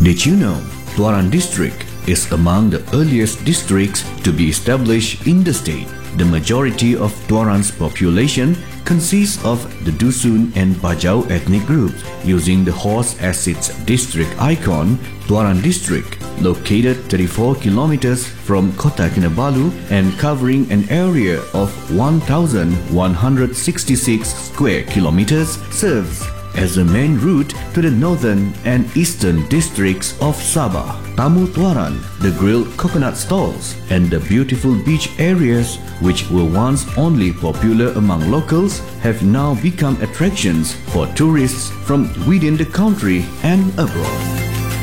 Did you know Tuaran District is among the earliest districts to be established in the state? The majority of Tuaran's population consists of the Dusun and Bajau ethnic groups. Using the horse as its district icon, Tuaran District, located 34 kilometers from Kota Kinabalu and covering an area of 1,166 square kilometers, serves as the main route to the northern and eastern districts of Sabah. Tamu Tuaran, the grilled coconut stalls, and the beautiful beach areas which were once only popular among locals have now become attractions for tourists from within the country and abroad.